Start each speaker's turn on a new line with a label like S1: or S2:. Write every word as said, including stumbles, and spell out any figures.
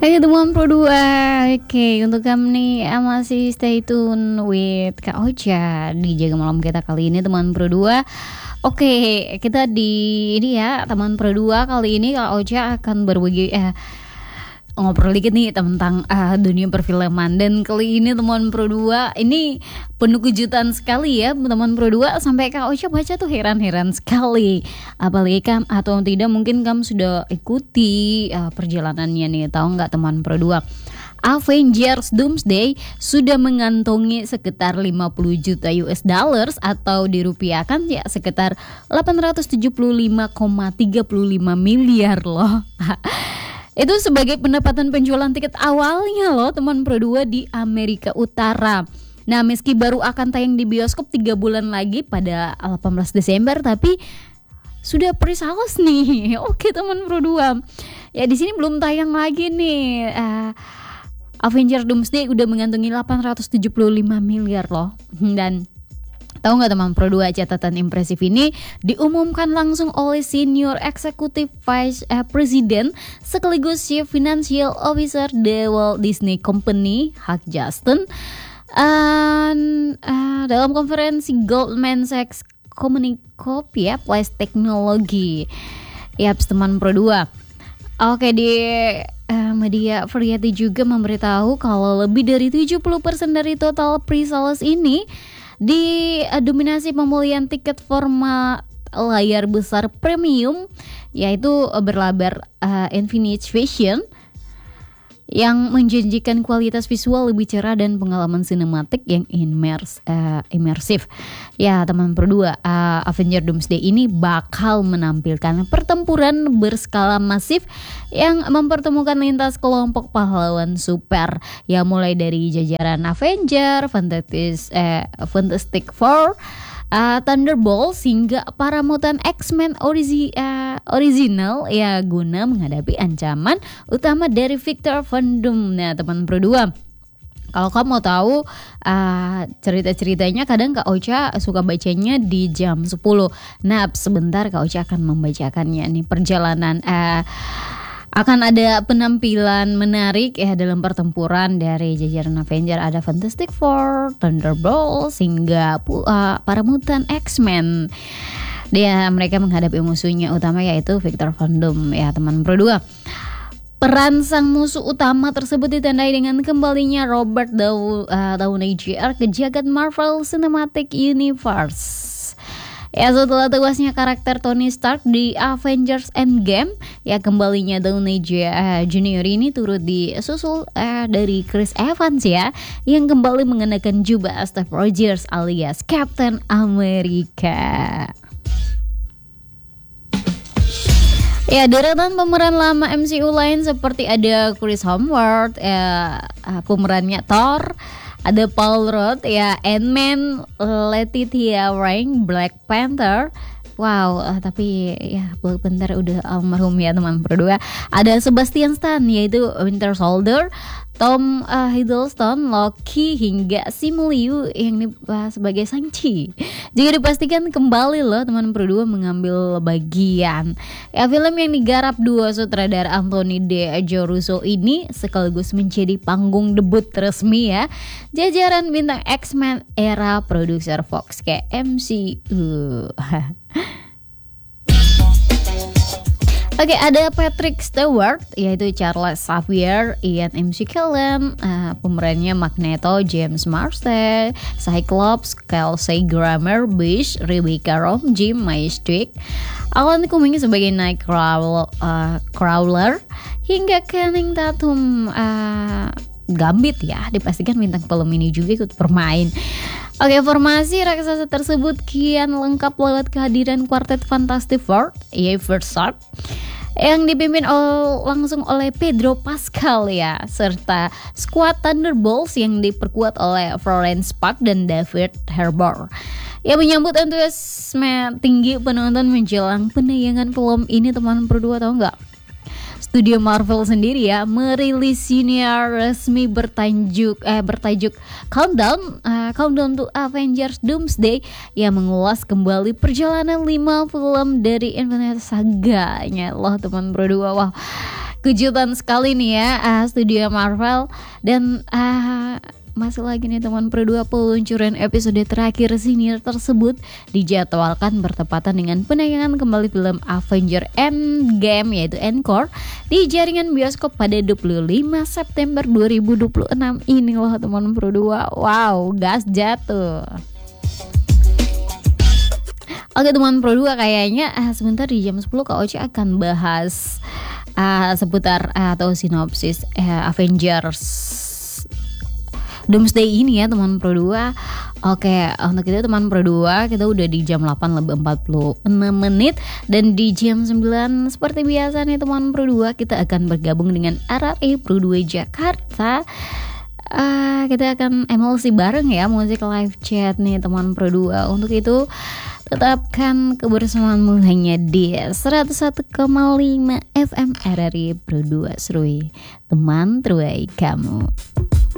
S1: Oke teman Pro dua. Oke untuk kamu nih eh, masih stay tune with Kak Ocha di Jaga Malam kita kali ini teman Pro dua. Oke kita di ini ya teman Pro dua kali ini Kak Ocha akan berbagi eh, ngobrol dikit nih tentang uh, dunia perfilman. Dan kali ini teman Pro dua ini penuh kejutan sekali ya teman Pro dua, sampai Kak Ocha baca tuh heran-heran sekali. Apalagi kan atau tidak mungkin kamu sudah ikuti uh, perjalanannya nih, tahu nggak teman Pro dua? Avengers Doomsday sudah mengantongi sekitar lima puluh juta U S dollars atau dirupiahkan ya sekitar delapan ratus tujuh puluh lima koma tiga lima miliar loh. Itu sebagai pendapatan penjualan tiket awalnya loh teman Pro dua di Amerika Utara. Nah meski baru akan tayang di bioskop tiga bulan lagi pada delapan belas Desember, tapi sudah pre-sales nih. Oke teman Pro dua. Ya di sini belum tayang lagi nih. Uh, Avengers Doomsday udah mengantongi delapan ratus tujuh puluh lima miliar loh. Dan tahu nggak teman Pro dua, catatan impresif ini diumumkan langsung oleh Senior Executive Vice eh, President sekaligus Chief Financial Officer The Walt Disney Company, Hugh Jackson, and, uh, dalam konferensi Goldman Sachs Communicop ya, Place Technology. Yaps teman Pro dua. Oke di uh, media Variety juga memberitahu kalau lebih dari tujuh puluh persen dari total pre-sales ini didominasi pembelian tiket format layar besar premium, yaitu berlabar uh, Infinite Vision yang menjanjikan kualitas visual lebih cerah dan pengalaman sinematik yang immers, uh, imersif. Ya teman Pro dua, uh, Avengers Doomsday ini bakal menampilkan pertempuran berskala masif yang mempertemukan lintas kelompok pahlawan super, ya mulai dari jajaran Avenger, Fantastic, eh, Fantastic Four, Uh, Thunderbolts hingga para mutan X-Men origi, uh, original ya guna menghadapi ancaman utama dari Victor Von Doom. Nah teman Pro dua, kalau kamu mau tahu uh, cerita-ceritanya kadang Kak Ocha suka bacanya di jam sepuluh. Nah sebentar Kak Ocha akan membacakannya nih perjalanan uh, akan ada penampilan menarik ya dalam pertempuran dari jajaran Avenger, ada Fantastic Four, Thunderbolts hingga uh, para mutan X-Men. Dia mereka menghadapi musuhnya utama yaitu Victor Von Doom ya teman Pro dua. Peran sang musuh utama tersebut ditandai dengan kembalinya Robert Dow, uh, Downey Junior ke jagat Marvel Cinematic Universe. Ya setelah tewasnya karakter Tony Stark di Avengers Endgame, ya kembalinya Downey Junior ini turut disusul uh, dari Chris Evans ya, yang kembali mengenakan jubah Steve Rogers alias Captain America. Ya deretan pemeran lama M C U lain seperti ada Chris Hemsworth, ya pemerannya Thor, ada Paul Rudd ya Ant-Man, Letitia Wright Black Panther. Wow, uh, tapi ya Black Panther udah almarhum ya teman Pro dua. Ada Sebastian Stan yaitu Winter Soldier, Tom uh, Hiddleston, Loki hingga Simu Liu yang ini uh, sebagai Shang-Chi juga dipastikan kembali loh teman Pro dua mengambil bagian. Ya film yang digarap dua sutradara Anthony De Russo ini sekaligus menjadi panggung debut resmi ya jajaran bintang X-Men era produser Fox kayak M C U. Oke, okay, ada Patrick Stewart yaitu Charles Xavier, Ian McKellen, uh, pemerannya Magneto, James Marsden, Cyclops, Kelsey Grammer, Bish, Rebecca Rom, Jim Maestwick, Alan Cumming sebagai Nightcrawler, uh, Crawler, hingga Channing Tatum uh, Gambit ya, dipastikan bintang film ini juga ikut bermain. Oke, formasi raksasa tersebut kian lengkap lewat kehadiran kuartet Fantastic Four, Eversharp, yang dipimpin ol- langsung oleh Pedro Pascal ya, serta skuad Thunderbolts yang diperkuat oleh Florence Pugh dan David Harbour. Ya menyambut antusiasme tinggi penonton menjelang penayangan film ini teman Pro dua, tahu nggak? Studio Marvel sendiri ya merilis siniar resmi bertajuk eh bertajuk Countdown uh, Countdown to Avengers Doomsday yang mengulas kembali perjalanan lima film dari Infinity Saga-nya loh teman Pro dua. Wah, kejutan sekali nih ya, uh, studio Marvel. Dan uh, masih lagi nih teman Pro dua, peluncuran episode terakhir senior tersebut dijadwalkan bertepatan dengan penayangan kembali film Avenger Endgame yaitu Encore di jaringan bioskop pada dua puluh lima September dua ribu dua puluh enam ini loh teman Pro dua. Wow, gas jatuh. Oke teman Pro dua, kayaknya uh, sebentar di jam sepuluh Kak Oce akan bahas uh, seputar uh, atau sinopsis uh, Avengers Doomsday ini ya teman Pro dua. Oke, untuk itu teman Pro dua, kita udah di jam delapan lebih empat puluh enam menit. Dan di jam sembilan seperti biasa nih teman Pro dua, kita akan bergabung dengan R R I Pro dua Jakarta. uh, Kita akan emosi bareng ya, musik live chat nih teman Pro dua. Untuk itu tetapkan kebersamaanmu hanya di seratus satu koma lima F M R R I Pro dua Serui, teman terbaik kamu.